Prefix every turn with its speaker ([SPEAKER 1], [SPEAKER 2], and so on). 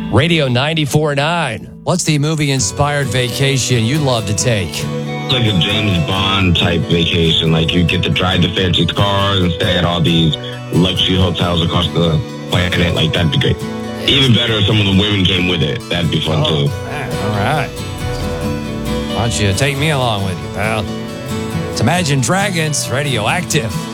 [SPEAKER 1] Radio 94.9. What's the movie-inspired vacation you'd love to take?
[SPEAKER 2] It's like a James Bond type vacation. Like you get to drive the fancy cars and stay at all these luxury hotels across the planet. Like that'd be great. Even better if some of the women came with it. That'd be fun too.
[SPEAKER 1] Man, all right. Why don't you take me along with you, pal? It's Imagine Dragons, Radioactive.